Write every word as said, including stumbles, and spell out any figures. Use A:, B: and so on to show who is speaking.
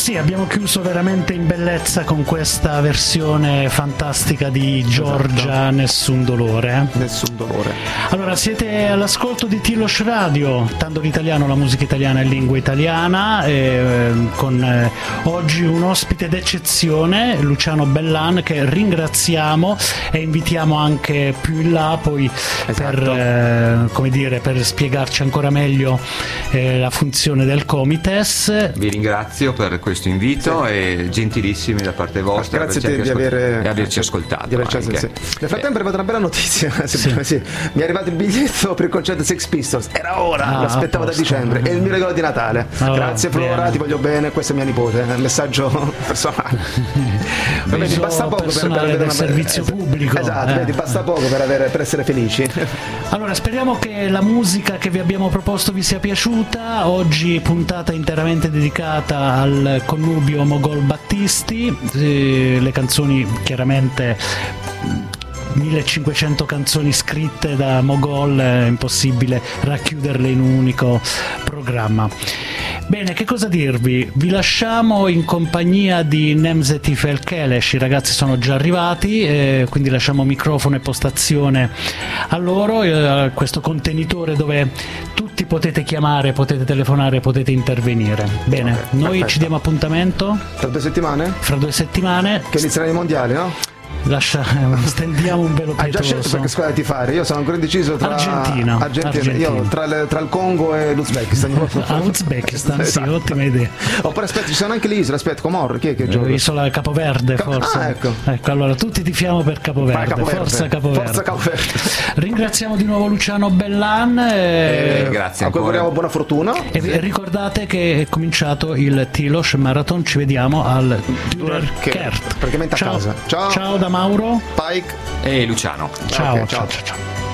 A: Sì, abbiamo chiuso veramente in bellezza con questa versione fantastica di Giorgia, esatto. Nessun dolore. Eh?
B: Nessun dolore.
A: Allora, siete all'ascolto di Tilos Radio, tanto l'italiano, la musica italiana e lingua italiana, eh, con eh, oggi un ospite d'eccezione, Luciano Bellan, che ringraziamo e invitiamo anche più in là poi, esatto. per, eh, come dire, per spiegarci ancora meglio eh, la funzione del Comites.
C: Vi ringrazio per questo invito, sì. E gentilissimi da parte vostra.
B: Grazie a te di aver,
C: e averci ascoltato.
B: Di averci, sì. Nel frattempo è arrivata una bella notizia. Sì. Sì. Mi è arrivato il biglietto per il concerto Sex Pistols. Era ora, ah, l'aspettavo da dicembre. È il mio regalo di Natale. Oh, grazie Flora, bene. Ti voglio bene. Questa è mia nipote. Un messaggio personale. Vedi, basta poco per, per avere
A: del
B: una...
A: servizio
B: esatto.
A: pubblico.
B: Esatto,
A: eh.
B: vedi, basta poco per, avere, per essere felici.
A: Allora, speriamo che la musica che vi abbiamo proposto vi sia piaciuta. Oggi puntata interamente dedicata al connubio Mogol Battisti, eh, le canzoni chiaramente millecinquecento canzoni scritte da Mogol, è impossibile racchiuderle in un unico programma. Bene, che cosa dirvi? Vi lasciamo in compagnia di Nemzeti Felkeles, i ragazzi sono già arrivati, eh, quindi lasciamo microfono e postazione a loro, eh, questo contenitore dove tutti potete chiamare, potete telefonare, potete intervenire. Bene, okay, noi perfetto. Ci diamo appuntamento
B: tra due settimane?
A: Fra due settimane
B: che inizieranno i mondiali, no?
A: Lascia, stendiamo un velo pietoso.
B: Hai già scelto per che squadra ti fare? Io sono ancora indeciso tra
A: Argentina,
B: Argentina.
A: Argentina.
B: Io tra, le, tra il Congo e l'Uzbekistan.
A: Ah, Uzbekistan, sì, esatto. Ottima idea.
B: Oppure aspetta, ci sono anche le isole, aspetta, Comor, chi è che gioca?
A: Isola Capoverde, Cap- forse.
B: Ah, ecco.
A: Ecco, allora tutti tifiamo per Capoverde.
B: Capoverde.
A: Forza Capoverde.
B: Forza Capoverde.
A: Ringraziamo di nuovo Luciano Bellan.
C: E... Eh, grazie ancora.
B: Auguriamo buona fortuna.
A: E ricordate che è cominciato il Tilos Marathon, ci vediamo al Dürerkert.
B: Praticamente a
A: ciao.
B: casa. Ciao.
A: Ciao da Mauro.
B: Pike
C: e Luciano.
A: Ciao,
B: okay,
A: ciao,
B: ciao.
A: ciao. ciao.